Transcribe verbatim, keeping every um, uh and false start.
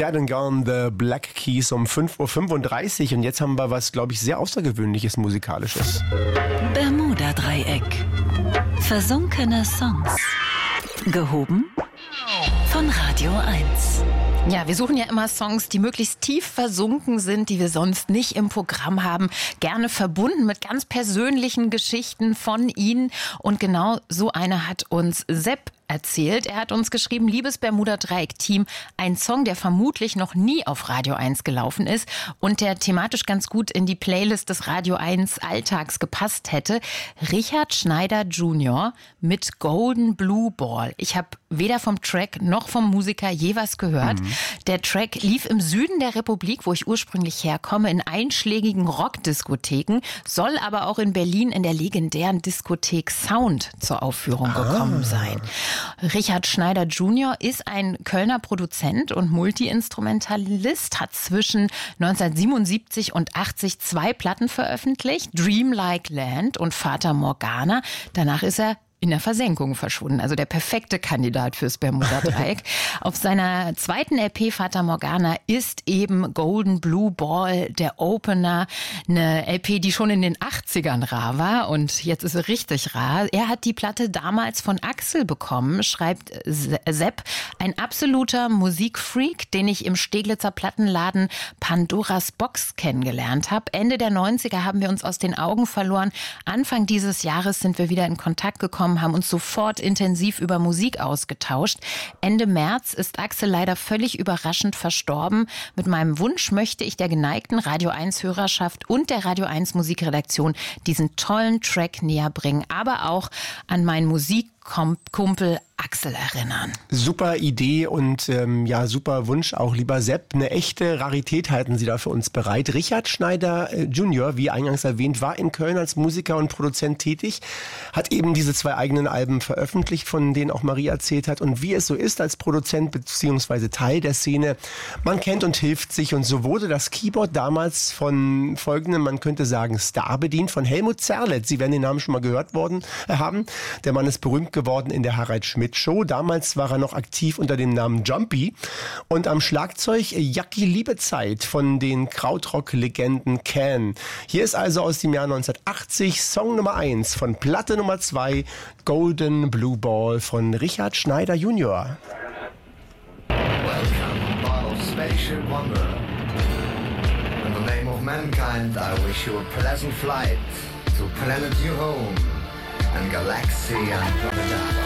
Dead and Gone, The Black Keys um fünf Uhr fünfunddreißig und jetzt haben wir was, glaube ich, sehr Außergewöhnliches Musikalisches. Bermuda-Dreieck. Versunkene Songs. Gehoben von Radio eins. Ja, wir suchen ja immer Songs, die möglichst tief versunken sind, die wir sonst nicht im Programm haben. Gerne verbunden mit ganz persönlichen Geschichten von Ihnen. Und genau so eine hat uns Sepp erzählt. Er hat uns geschrieben, liebes Bermuda-Dreieck-Team, ein Song, der vermutlich noch nie auf Radio eins gelaufen ist und der thematisch ganz gut in die Playlist des Radio eins Alltags gepasst hätte. Richard Schneider Junior mit Golden Blue Ball. Ich habe weder vom Track noch vom Musiker je was gehört. Mhm. Der Track lief im Süden der Republik, wo ich ursprünglich herkomme, in einschlägigen Rockdiskotheken, soll aber auch in Berlin in der legendären Diskothek Sound zur Aufführung ah. gekommen sein. Richard Schneider Junior ist ein Kölner Produzent und Multi-Instrumentalist, hat zwischen neunzehnhundertsiebenundsiebzig und achtzig zwei Platten veröffentlicht, Dreamlike Land und Fata Morgana. Danach ist er in der Versenkung verschwunden. Also der perfekte Kandidat fürs Bermuda-Dreieck. Auf seiner zweiten L P Fata Morgana ist eben Golden Blue Ball der Opener. Eine L P, die schon in den achtzigern rar war und jetzt ist sie richtig rar. Er hat die Platte damals von Axel bekommen, schreibt Sepp. Ein absoluter Musikfreak, den ich im Steglitzer Plattenladen Pandoras Box kennengelernt habe. Ende der neunziger haben wir uns aus den Augen verloren. Anfang dieses Jahres sind wir wieder in Kontakt gekommen, haben uns sofort intensiv über Musik ausgetauscht. Ende März ist Axel leider völlig überraschend verstorben. Mit meinem Wunsch möchte ich der geneigten Radio eins Hörerschaft und der Radio eins Musikredaktion diesen tollen Track näher bringen, aber auch an meinen Musikkumpel Axel erinnern. Super Idee und ähm, ja, super Wunsch auch, lieber Sepp. Eine echte Rarität halten Sie da für uns bereit. Richard Schneider äh, Junior, wie eingangs erwähnt, war in Köln als Musiker und Produzent tätig, hat eben diese zwei eigenen Alben veröffentlicht, von denen auch Marie erzählt hat. Und wie es so ist als Produzent bzw. Teil der Szene, man kennt und hilft sich. Und so wurde das Keyboard damals von folgendem, man könnte sagen, Star bedient, von Helmut Zerlett. Sie werden den Namen schon mal gehört worden äh, haben. Der Mann ist berühmt geworden in der Harald Schmidt Show. Damals war er noch aktiv unter dem Namen Jumpy. Und am Schlagzeug Jackie Liebezeit von den Krautrock-Legenden Can. Hier ist also aus dem Jahr neunzehnhundertachtzig Song Nummer eins von Platte Nummer zwei, Golden Blue Ball von Richard Schneider Junior. Welcome, bottle spaceship wanderer. In the name of mankind, I wish you a pleasant flight to planet your home and galaxy Andromeda.